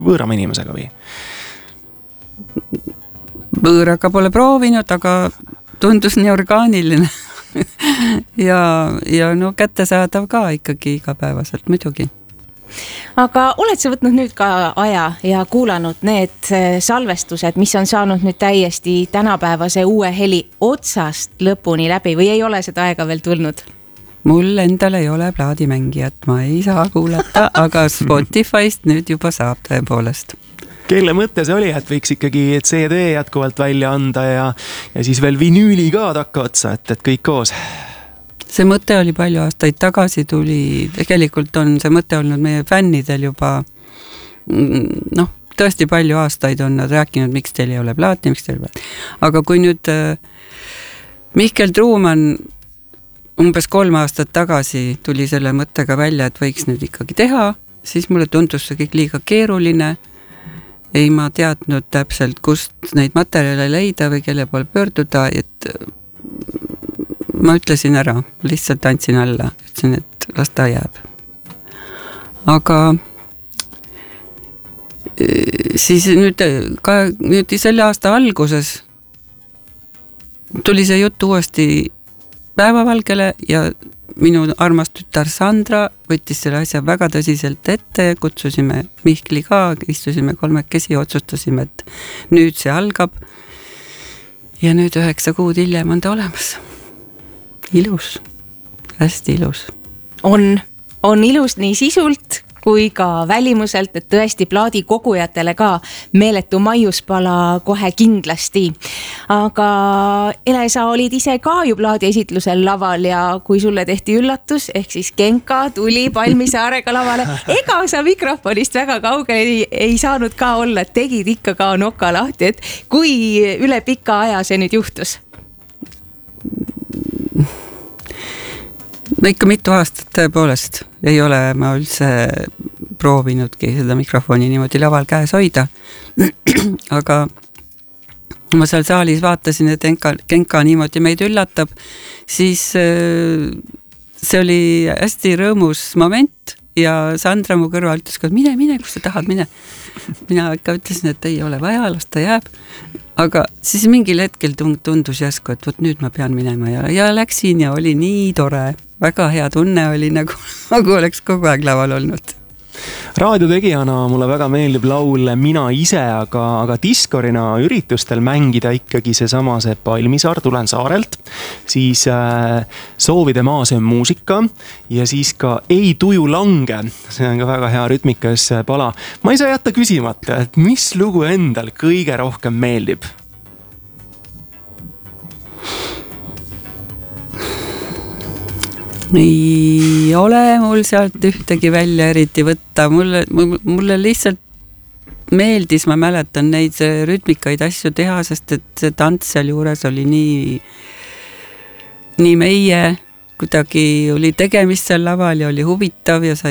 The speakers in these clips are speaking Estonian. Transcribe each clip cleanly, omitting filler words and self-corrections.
võõrama inimesega või? Võõraga pole proovinud, aga tundus nii orgaaniline ja no kättesaadav ka ikkagi igapäevaselt muidugi. Aga oled sa võtnud nüüd ka aja ja kuulanud need salvestused, mis on saanud nüüd täiesti tänapäevase uue heli otsast lõpuni läbi või ei ole seda aega veel tulnud? Mul endal ei ole plaadimängijat, ma ei saa kuulata, aga Spotify'st nüüd juba saab tõepoolest. Kelle mõte see oli, et võiks ikkagi CD jätkuvalt välja anda ja siis veel vinüüli ka takka otsa, et kõik koos? See mõte oli palju aastaid tagasi tuli, tegelikult on see mõte olnud meie fännidel juba, tõesti palju aastaid on nad rääkinud, miks teil ei ole plaati, miks teil ei ole. Aga kui nüüd Mihkel Truumann umbes 3 aastat tagasi tuli selle mõttega välja, et võiks nüüd ikkagi teha, siis mulle tundus see kõik liiga keeruline. Ei ma teadnud täpselt, kust neid materjale leida või kelle pool pöörduda, et ma ütlesin ära, lihtsalt andsin alla, ütlesin, et las ta jääb. Aga siis nüüd selle aasta alguses tuli see jutt uuesti päevavalgele ja minu armas tütar Sandra võttis selle asja väga tõsiselt ette, kutsusime Mihkli ka, istusime 3 otsustasime, et nüüd see algab ja nüüd 9 kuud hiljem on ta olemas. Ilus, hästi ilus. On ilus nii sisult kui ka välimuselt, et tõesti plaadi kogujatele ka meeletu maiuspala kohe kindlasti. Aga Ele, sa olid ise ka ju plaadi esitlusel laval ja kui sulle tehti üllatus, ehk siis Genka tuli Palmisaarega lavale, ega sa mikrofonist väga kaugel ei saanud ka olla, tegid ikka ka noka lahti, et kui üle pika aja see nüüd juhtus? No ikka mitu aastat tõepoolest ei ole ma üldse proovinudki seda mikrofoni niimoodi laval käes hoida. Aga ma seal saalis vaatasin, et Genka niimoodi meid üllatab, siis see oli hästi rõõmus moment ja Sandra mu kõrval ütles, et mine, kus sa tahad, mine. Mina ikka ütlesin, et ei ole vaja, las ta jääb. Aga siis mingil hetkel tundus jäsku, et võt nüüd ma pean minema ja läksin ja oli nii tore. Väga hea tunne oli, nagu oleks kogu aeg laval olnud. Raadiotegijana mulle väga meeldib laul Mina ise, aga diskorina üritustel mängida ikkagi see Palmisaar, tulen saarelt, siis Soovide maa, see on muusika ja siis ka Ei tuju lange, see on ka väga hea rütmikas pala. Ma ei saa jätta küsimata, et mis lugu endal kõige rohkem meeldib? Ei ole mul sealt ühtegi välja eriti võtta. Mulle lihtsalt meeldis, ma mäletan neid rütmikaid asju teha, sest et see tants seal juures oli nii meie, kuidagi oli tegemist seal laval ja oli huvitav ja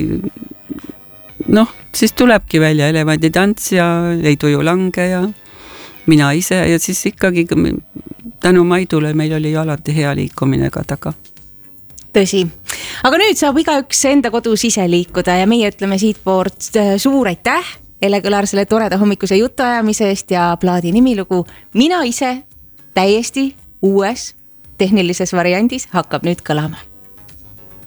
siis tulebki välja Elevanditants ja Ei tuju lange ja Mina ise ja siis ikkagi tänu Maidule meil oli alati hea liikumine ka taga. Tõsi. Aga nüüd saab igaüks enda kodus ise liikuda ja meie ütleme siit poolt suur aitäh Ele Kõlar selle toreda hommikuse jutuajamise eest ja plaadi nimilugu Mina ise täiesti uues tehnilises variandis hakkab nüüd kõlama.